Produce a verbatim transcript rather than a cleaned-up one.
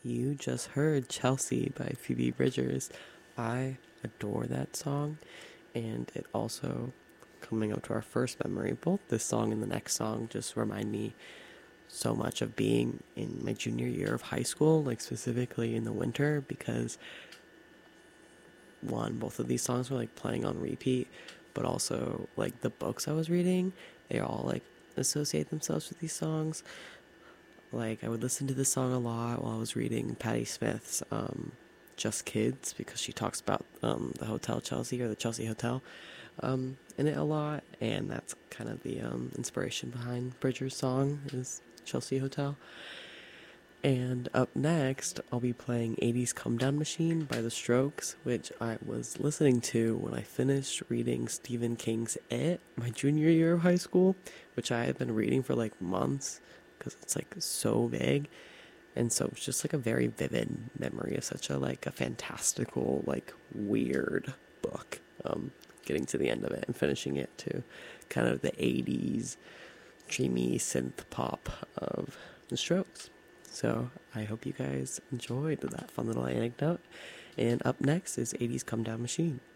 You just heard Chelsea by Phoebe Bridgers. I adore that song, and it also, coming up to our first memory, both this song and the next song just remind me so much of being in my junior year of high school, like specifically in the winter, because one, both of these songs were like playing on repeat, but also like the books I was reading, they all like associate themselves with these songs. Like I would listen to this song a lot while I was reading Patti Smith's um, Just Kids, because she talks about um, the Hotel Chelsea, or the Chelsea Hotel, um, in it a lot, and that's kind of the um, inspiration behind Bridger's song is Chelsea Hotel. And up next, I'll be playing eighties Come Down Machine by The Strokes, which I was listening to when I finished reading Stephen King's It my junior year of high school, which I had been reading for like months because it's like so big. And so it's just like a very vivid memory of such a like a fantastical, like weird book. Um, getting to the end of it and finishing it to kind of the eighties dreamy synth pop of The Strokes. So I hope you guys enjoyed that fun little anecdote. And up next is eighties Come Down Machine.